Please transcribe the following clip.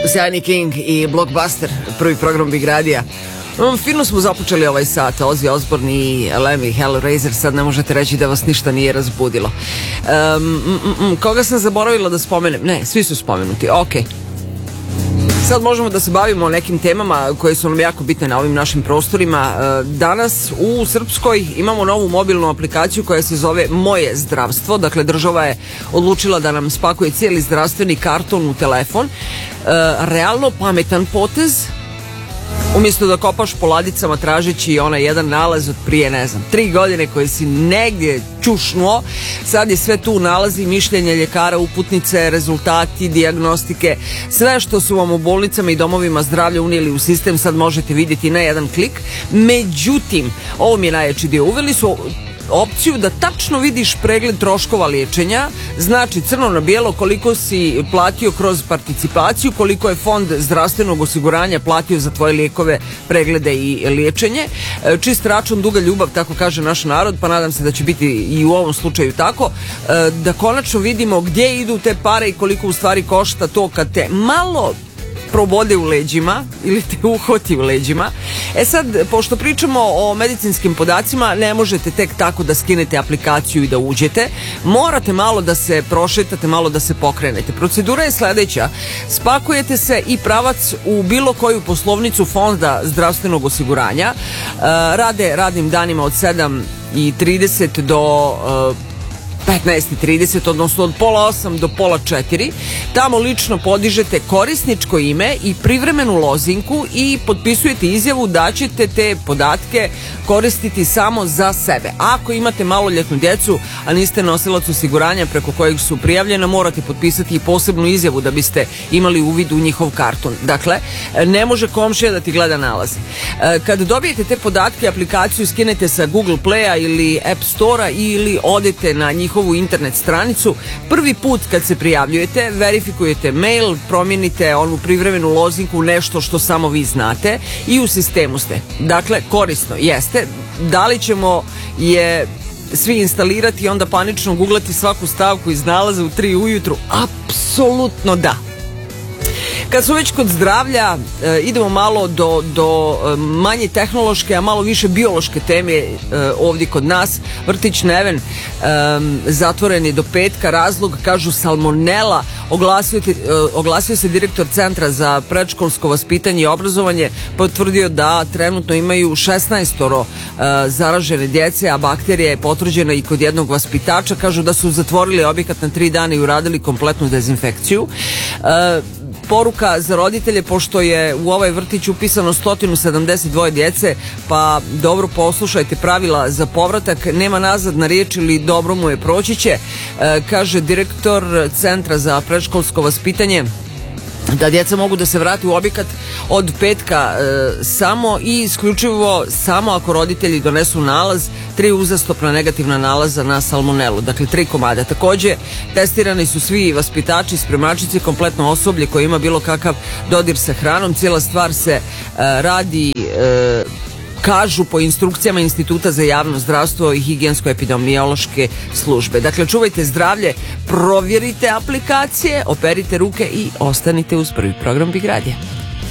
Sjajni King i Blockbuster, prvi program Big Radija. Fino smo započeli ovaj sat, Ozzy Osbourne i Lemmy, Hellraiser, sad ne možete reći da vas ništa nije razbudilo. Koga sam zaboravila da spomenem? Ne, svi su spomenuti, okej. Sad možemo da se bavimo nekim temama koje su nam jako bitne na ovim našim prostorima. Danas u Srpskoj imamo novu mobilnu aplikaciju koja se zove Moje zdravstvo. Dakle, država je odlučila da nam spakuje cijeli zdravstveni karton u telefon. Realno pametan potez. Umjesto da kopaš po ladicama tražeći onaj jedan nalaz od prije, 3 godine koji si negdje čušnuo, sad je sve tu, nalazi, mišljenje ljekara, uputnice, rezultati, dijagnostike, sve što su vam u bolnicama i domovima zdravlja unijeli u sistem sad možete vidjeti na jedan klik. Međutim, ovo mi je najjači dio, uveli su opciju da tačno vidiš pregled troškova liječenja, znači crno na bijelo koliko si platio kroz participaciju, koliko je fond zdravstvenog osiguranja platio za tvoje lijekove, preglede i liječenje. Čist račun, duga ljubav, tako kaže naš narod, pa nadam se da će biti i u ovom slučaju tako, da konačno vidimo gdje idu te pare i koliko u stvari košta to kad te malo probode u leđima ili te uhvati u leđima. Sad, pošto pričamo o medicinskim podacima, ne možete tek tako da skinete aplikaciju i da uđete. Morate malo da se prošetate, malo da se pokrenete. Procedura je sljedeća. Spakujete se i pravac u bilo koju poslovnicu fonda zdravstvenog osiguranja. Rade radnim danima od 7:30 do 15:30, odnosno od 7:30 do 15:30. Tamo lično podižete korisničko ime i privremenu lozinku i potpisujete izjavu da ćete te podatke koristiti samo za sebe. Ako imate maloljetnu djecu, a niste nosilac osiguranja preko kojeg su prijavljena, morate potpisati i posebnu izjavu da biste imali uvid u njihov karton. Dakle, ne može komšija da ti gleda nalaze. Kad dobijete te podatke, aplikaciju skinete sa Google Playa ili App Store-a ili odete na njihovu internet stranicu. Prvi put kad se prijavljujete, verifikujete mail, promijenite onu privremenu lozinku, nešto što samo vi znate i u sistemu ste. Dakle, korisno jeste. Da li ćemo je svi instalirati i onda panično googlati svaku stavku iz nalaza u 3 ujutru? Apsolutno da. Kad smo već kod zdravlja, idemo malo do manje tehnološke, a malo više biološke teme ovdje kod nas. Vrtić Neven zatvoren je do petka, razlog, kažu, salmonela. Oglasio se direktor Centra za predškolsko vaspitanje i obrazovanje, potvrdio da trenutno imaju 16 zaražene djece, a bakterija je potvrđena i kod jednog vaspitača. Kažu da su zatvorili objekat na 3 dana i uradili kompletnu dezinfekciju. Poruka za roditelje, pošto je u ovaj vrtić upisano 172 djece, pa dobro poslušajte pravila za povratak, nema nazad na riječ ili dobro mu je proći će, kaže direktor Centra za predškolsko vaspitanje, da djeca mogu da se vrate u objekat od petka samo i isključivo samo ako roditelji donesu nalaz, 3 uzastopna negativna nalaza na salmonelu, dakle 3 komada. Također testirani su svi vaspitači, spremačice, kompletno osoblje koje ima bilo kakav dodir sa hranom. Cijela stvar se radi, kažu, po instrukcijama Instituta za javno zdravstvo i higijensko-epidemiološke službe. Dakle, čuvajte zdravlje, provjerite aplikacije, operite ruke i ostanite uz prvi program Big Radija.